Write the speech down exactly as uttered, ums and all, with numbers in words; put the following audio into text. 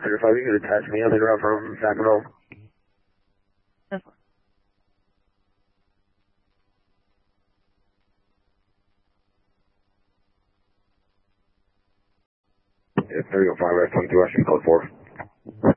Clear five, you could attach me on the route from Vacaville. That's fine. Yeah, there you go, five, twenty-two, I should code four.